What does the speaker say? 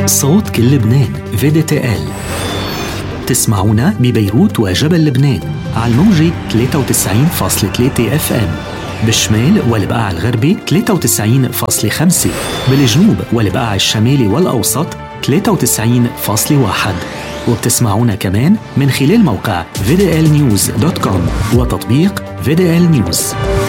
صوت كل لبنان VDTL. تسمعونا ببيروت وجبل لبنان على الموجة 93.3 FM، بالشمال والبقاع الغربي 93.5، بالجنوب والبقاع الشمالي والأوسط 93.1، وبتسمعونا كمان من خلال موقع VDLnews.com وتطبيق VDL News.